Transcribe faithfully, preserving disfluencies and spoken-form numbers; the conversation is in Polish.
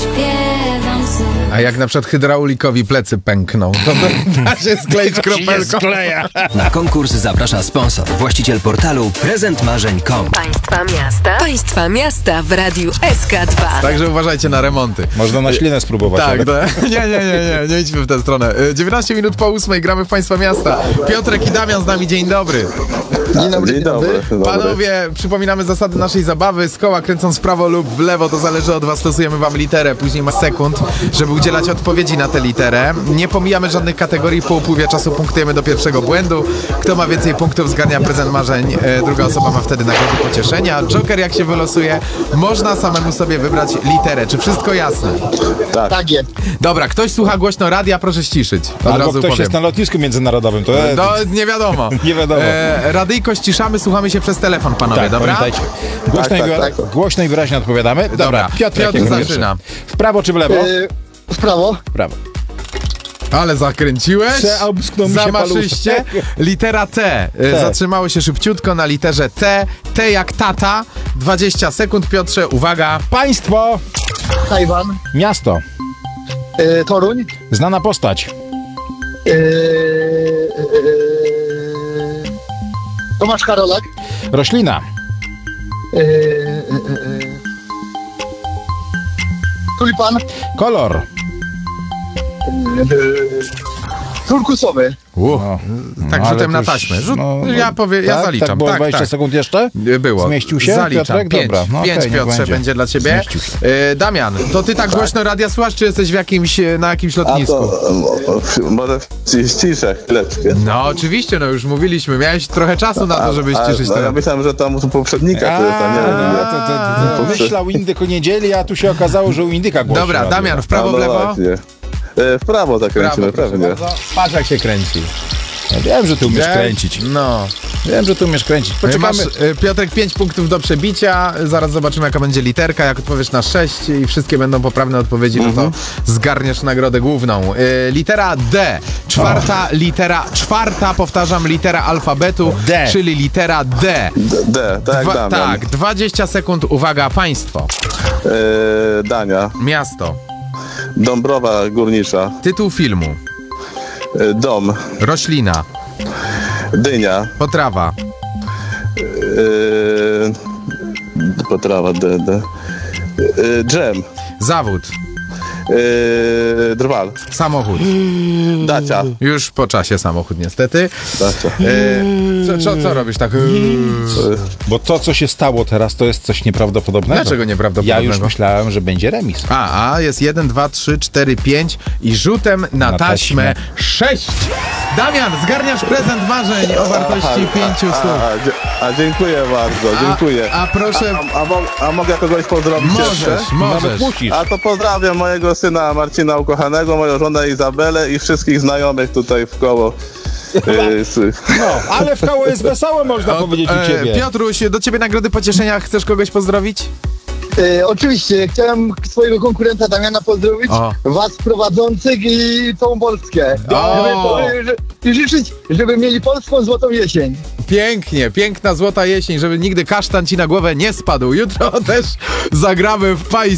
śpiewam sobie. A jak na przykład hydraulikowi plecy pękną, to da się skleić kropelką. Na konkurs zaprasza sponsor, właściciel portalu prezent marzeń kropka com. Państwa miasta. Państwa miasta w Radiu S K dwa. Także uważajcie na remonty. Można na ślinę spróbować. Tak, ale... to, nie, nie, nie, nie, nie idźmy w tę stronę. dziewiętnaście minut po ósmej gramy w Państwa Miasta. Piotrek i Damian z nami, dzień dobry. Dzień dobry, Dzień dobry. dobry. Panowie, przypominamy zasady naszej zabawy. Z koła kręcąc w prawo lub w lewo, to zależy od was, losujemy wam literę. Później ma sekund, żeby udzielać odpowiedzi na tę literę. Nie pomijamy żadnych kategorii, po upływie czasu punktujemy do pierwszego błędu. Kto ma więcej punktów, zgarnia prezent marzeń. E, druga osoba ma wtedy nagrodę pocieszenia. Joker, jak się wylosuje, można samemu sobie wybrać literę. Czy wszystko jasne? Tak. Tak jest. Dobra, ktoś słucha głośno radia, proszę ściszyć. Od Albo razu ktoś powiem. jest na lotnisku międzynarodowym, to jest... No, nie wiadomo. Nie wiadomo. E, radyjko ściszamy, słuchamy się przez telefon, panowie, Tak, dobra? pamiętajcie. Głośno, Tak, i tak, wyra- tak. głośno i wyraźnie odpowiadamy. Dobra, Dobra, Piotr, Piotr jako zaczyna. pierwszy. W prawo czy w lewo? Yy, w prawo. W prawo. Ale zakręciłeś. Przeobsknął mi się Zamaszyście. paluszek. Litera T. E, T. Zatrzymało się szybciutko na literze T. T jak tata. dwadzieścia sekund, Piotrze, uwaga. Państwo, Tajwan. miasto, Yy, Toruń. znana postać, Yy, yy, Tomasz Karolak. roślina, Yy, yy, yy. Tulipan. kolor, Yy, turkusowy. U, No. tak No, ale rzutem na to już- taśmę. Rzut, no, no, ja powiem, ja tak, zaliczam. Tak, było tak, dwadzieścia tak. sekund jeszcze? Było. Zmieścił się, Zaliczam. Piotrek? Pięć, Dobra, no pięć okej, niech Piotrze, będzie. będzie dla ciebie. Zmieścił się. E, Damian, to ty tak głośno radia słuchasz, czy jesteś w jakimś, e, na jakimś A lotnisku? to e, może ciszę chwileczkę. No oczywiście, no już mówiliśmy. Miałeś trochę czasu na to, żeby A, ściszyć no, to. ja myślałem, że tam u poprzednika A, to jest, a nie, no, nie. to, to, to, to, to myślał indyk o niedzieli, a tu się okazało, że u indyka głosi. Dobra, radio. Damian, w A, prawo, no w lewo? właśnie. E, W prawo zakręcimy, Prawo, proszę pewnie. bardzo. Patrz, jak się kręci. Ja wiem, że ty umiesz Gdzie? kręcić. No. Wiem, że ty umiesz kręcić. Poczekamy. Poczekamy. Masz, e, Piotrek, pięć punktów do przebicia. Zaraz zobaczymy, jaka będzie literka. Jak odpowiesz na sześć i wszystkie będą poprawne odpowiedzi, no to zgarniesz nagrodę główną. E, litera D. Czwarta litera, czwarta, powtarzam, litera alfabetu, D. czyli litera D. D, D, tak jak Dwa, Damian. tak, dwadzieścia sekund. Uwaga, państwo. E, Dania, Miasto. Dąbrowa Górnicza, Tytuł filmu. e, dom, Roślina. dynia, Potrawa. e, potrawa, D, D, e, dżem, Zawód. e, drwal, Samochód. dacia, Już po czasie samochód, niestety. dacia. E, co, co, co robisz tak? Bo to, co się stało teraz, to jest coś nieprawdopodobnego. Dlaczego Ja nieprawdopodobnego? już myślałem, że będzie remis. A, a jest jeden, dwa, trzy, cztery, pięć i rzutem na, Na taśmę taśmę. sześć. Damian, zgarniasz prezent marzeń o wartości pięciu A, stów. a, dzie- a dziękuję bardzo, dziękuję. A, a proszę, A, a, mo- a mogę kogoś pozdrowić jeszcze? możesz, możesz. Nawet musisz. A to pozdrawiam mojego syna Marcina ukochanego, moją żonę Izabelę i wszystkich znajomych tutaj w koło. Yy, z- No, ale w koło jest wesoło, można powiedzieć u ciebie. E, Piotruś, do ciebie nagrody pocieszenia. Chcesz kogoś pozdrowić? Yy, oczywiście, chciałem swojego konkurenta Damiana pozdrowić, O. was prowadzących i całą Polskę. O. Żeby, że- I życzyć, żeby mieli polską złotą jesień. Pięknie, piękna złota jesień, żeby nigdy kasztan ci na głowę nie spadł. Jutro też zagramy w Państwa.